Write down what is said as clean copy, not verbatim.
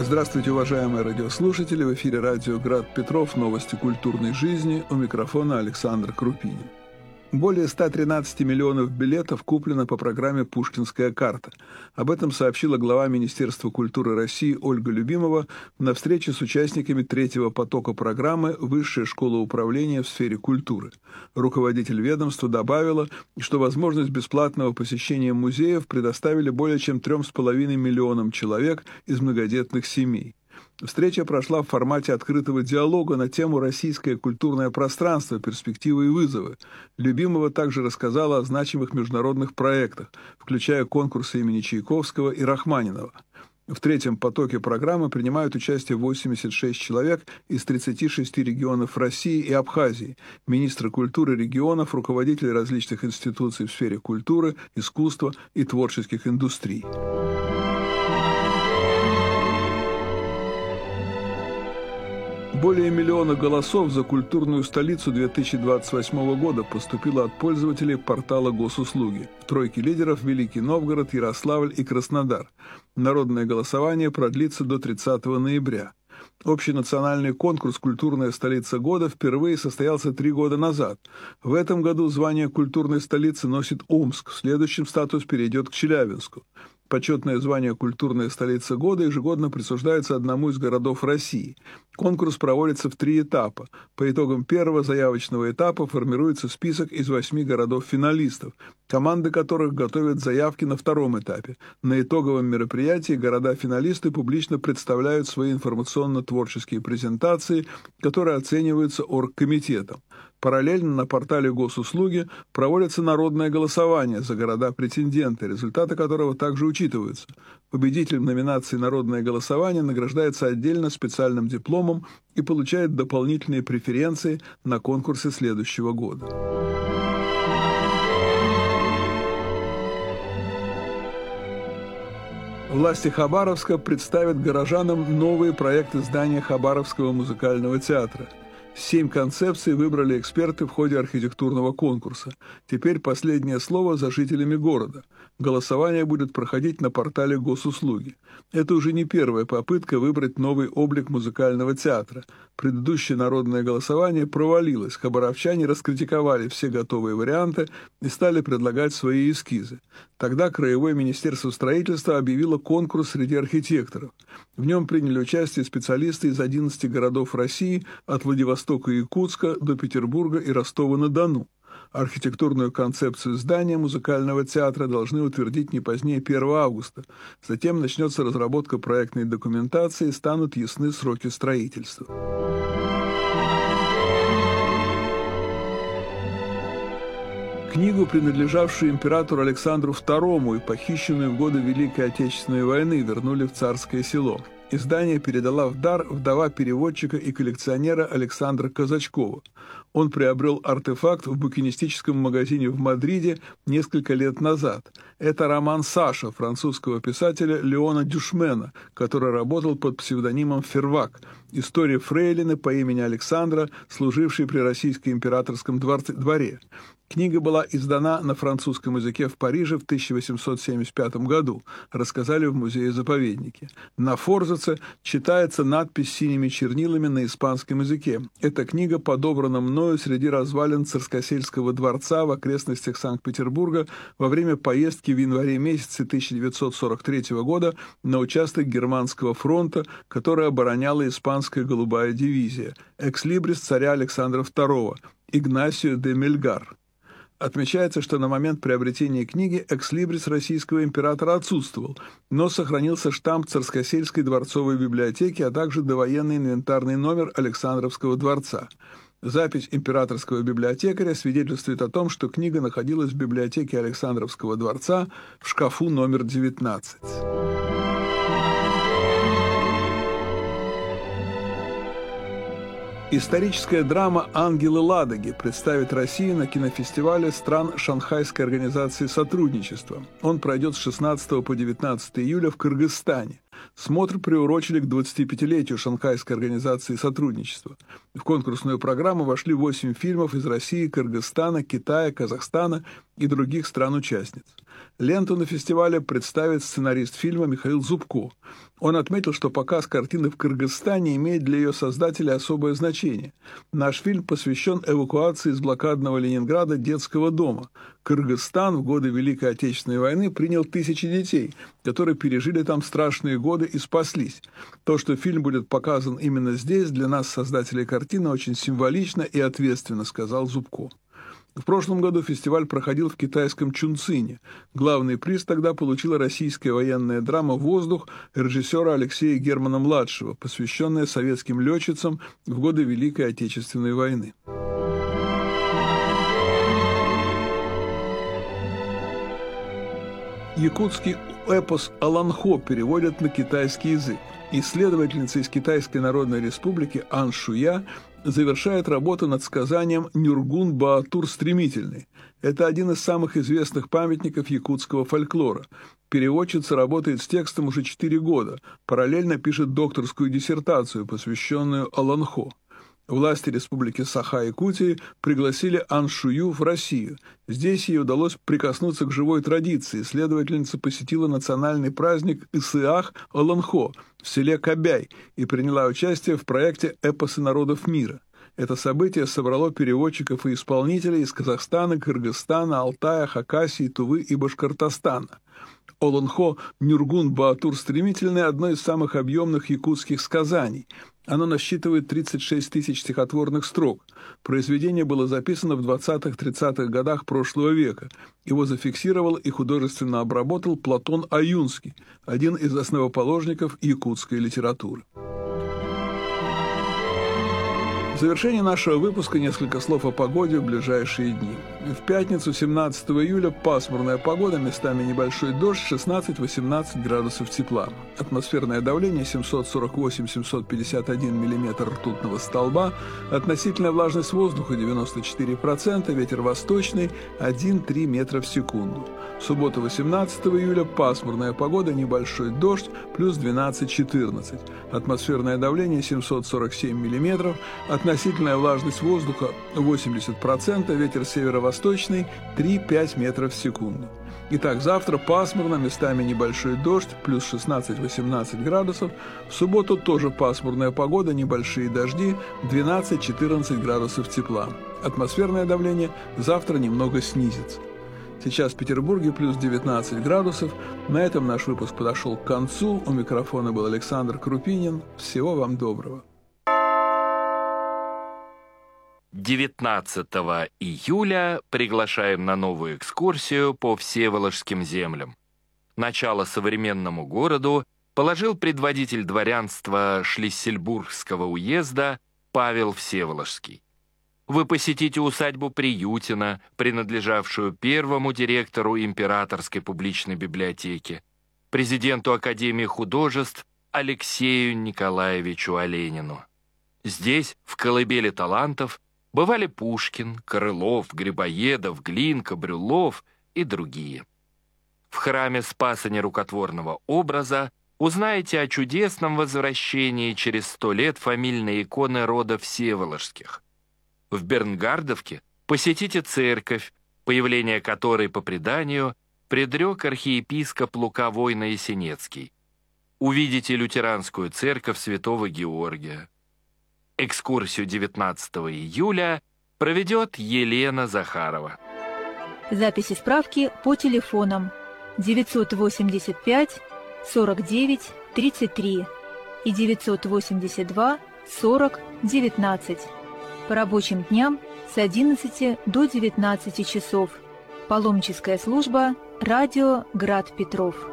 Здравствуйте, уважаемые радиослушатели! В эфире радио «Град Петров», новости культурной жизни. У микрофона Александр Крупинин. Более 113 миллионов билетов куплено по программе «Пушкинская карта». Об этом сообщила глава Министерства культуры России Ольга Любимова на встрече с участниками третьего потока программы «Высшая школа управления в сфере культуры». Руководитель ведомства добавила, что возможность бесплатного посещения музеев предоставили более чем 3,5 миллионам человек из многодетных семей. Встреча прошла в формате открытого диалога на тему «Российское культурное пространство. Перспективы и вызовы». Любимова также рассказала о значимых международных проектах, включая конкурсы имени Чайковского и Рахманинова. В третьем потоке программы принимают участие 86 человек из 36 регионов России и Абхазии, министры культуры регионов, руководители различных институций в сфере культуры, искусства и творческих индустрий. Более миллиона голосов за культурную столицу 2028 года поступило от пользователей портала Госуслуги. В тройке лидеров Великий Новгород, Ярославль и Краснодар. Народное голосование продлится до 30 ноября. Общенациональный конкурс «Культурная столица года» впервые состоялся 3 года назад. В этом году звание культурной столицы носит Омск, в следующем статус перейдет к Челябинску. Почетное звание «Культурная столица года» ежегодно присуждается одному из городов России. Конкурс проводится в 3 этапа. По итогам первого заявочного этапа формируется список из 8 городов-финалистов, команды которых готовят заявки на втором этапе. На итоговом мероприятии города-финалисты публично представляют свои информационно-творческие презентации, которые оцениваются оргкомитетом. Параллельно на портале Госуслуги проводится народное голосование за города-претенденты, результаты которого также учитываются. Победитель в номинации «Народное голосование» награждается отдельно специальным дипломом и получает дополнительные преференции на конкурсы следующего года. Власти Хабаровска представят горожанам новые проекты здания Хабаровского музыкального театра. 7 концепций выбрали эксперты в ходе архитектурного конкурса. Теперь последнее слово за жителями города. Голосование будет проходить на портале Госуслуги. Это уже не первая попытка выбрать новый облик музыкального театра. Предыдущее народное голосование провалилось. Хабаровчане раскритиковали все готовые варианты и стали предлагать свои эскизы. Тогда Краевое министерство строительства объявило конкурс среди архитекторов. В нем приняли участие специалисты из 11 городов России от Владивостока и Якутска до Петербурга и Ростова-на-Дону. Архитектурную концепцию здания музыкального театра должны утвердить не позднее 1 августа. Затем начнется разработка проектной документации и станут ясны сроки строительства. Книгу, принадлежавшую императору Александру II и похищенную в годы Великой Отечественной войны, вернули в Царское Село. Издание передала в дар вдова переводчика и коллекционера Александра Казачкова. Он приобрел артефакт в букинистическом магазине в Мадриде несколько лет назад. Это роман «Саша» французского писателя Леона Дюшмена, который работал под псевдонимом Фервак. История фрейлины по имени Александра, служившей при российском императорском дворе. Книга была издана на французском языке в Париже в 1875 году, рассказали в музее-заповеднике. На форзаце читается надпись синими чернилами на испанском языке. Эта книга подобрана мною среди развалин Царскосельского дворца в окрестностях Санкт-Петербурга во время поездки в январе месяце 1943 года на участок Германского фронта, который обороняла испанская голубая дивизия, экслибрис царя Александра II, Игнасио де Мельгар. Отмечается, что на момент приобретения книги экслибрис российского императора отсутствовал, но сохранился штамп Царскосельской дворцовой библиотеки, а также довоенный инвентарный номер Александровского дворца. Запись императорского библиотекаря свидетельствует о том, что книга находилась в библиотеке Александровского дворца в шкафу номер 19. Историческая драма «Ангелы Ладоги» представит Россию на кинофестивале стран Шанхайской организации сотрудничества. Он пройдет с 16 по 19 июля в Кыргызстане. Смотр приурочили к 25-летию Шанхайской организации сотрудничества. В конкурсную программу вошли 8 фильмов из России, Кыргызстана, Китая, Казахстана и других стран-участниц. Ленту на фестивале представит сценарист фильма Михаил Зубко. Он отметил, что показ картины в Кыргызстане имеет для ее создателя особое значение. Наш фильм посвящен эвакуации из блокадного Ленинграда детского дома. Кыргызстан в годы Великой Отечественной войны принял тысячи детей, которые пережили там страшные годы и спаслись. То, что фильм будет показан именно здесь, для нас, создателей картины, очень символично и ответственно, сказал Зубко. В прошлом году фестиваль проходил в китайском Чунцине. Главный приз тогда получила российская военная драма «Воздух» режиссера Алексея Германа-младшего, посвященная советским летчицам в годы Великой Отечественной войны. Якутский эпос «Аланхо» переводят на китайский язык. Исследовательница из Китайской Народной Республики Ан Шуя завершает работу над сказанием «Нюргун-Баатур Стремительный». Это один из самых известных памятников якутского фольклора. Переводчица работает с текстом уже 4 года, параллельно пишет докторскую диссертацию, посвященную Аланхо. Власти Республики Саха-Якутии пригласили Ан Шую в Россию. Здесь ей удалось прикоснуться к живой традиции. Исследовательница посетила национальный праздник Исыах Аланхо в селе Кабяй и приняла участие в проекте «Эпосы народов мира». Это событие собрало переводчиков и исполнителей из Казахстана, Кыргызстана, Алтая, Хакасии, Тувы и Башкортостана. Аланхо Нюргун-Баатур Стремительный – одно из самых объемных якутских сказаний. Оно насчитывает 36 тысяч стихотворных строк. Произведение было записано в 20-30-х годах прошлого века. Его зафиксировал и художественно обработал Платон Аюнский, один из основоположников якутской литературы. В завершение нашего выпуска несколько слов о погоде в ближайшие дни. В пятницу, 17 июля, пасмурная погода, местами небольшой дождь, 16-18 градусов тепла. Атмосферное давление 748-751 мм ртутного столба, относительная влажность воздуха 94%, ветер восточный 1-3 метра в секунду. Суббота, 18 июля, пасмурная погода, небольшой дождь, плюс 12-14. Атмосферное давление 747 мм, относительная влажность воздуха 80%, ветер северо-восточный 3-5 метров в секунду. Итак, завтра пасмурно, местами небольшой дождь, плюс 16-18 градусов. В субботу тоже пасмурная погода, небольшие дожди, 12-14 градусов тепла. Атмосферное давление завтра немного снизится. Сейчас в Петербурге плюс 19 градусов. На этом наш выпуск подошел к концу. У микрофона был Александр Крупинин. Всего вам доброго. 19 июля приглашаем на новую экскурсию по Всеволожским землям. Начало современному городу положил предводитель дворянства Шлиссельбургского уезда Павел Всеволожский. Вы посетите усадьбу Приютина, принадлежавшую первому директору Императорской публичной библиотеки, президенту Академии художеств Алексею Николаевичу Оленину. Здесь, в колыбели талантов, бывали Пушкин, Крылов, Грибоедов, Глинка, Брюллов и другие. В храме Спаса Нерукотворного образа узнаете о чудесном возвращении через 100 лет фамильной иконы рода Всеволожских. В Бернгардовке посетите церковь, появление которой, по преданию, предрек архиепископ Лука Войно-Ясенецкий. Увидите лютеранскую церковь Святого Георгия. Экскурсию 19 июля проведет Елена Захарова. Записи справки по телефонам 985 49 33 и 982 40 19. По рабочим дням с 11 до 19 часов. Паломническая служба «Радио Град Петров».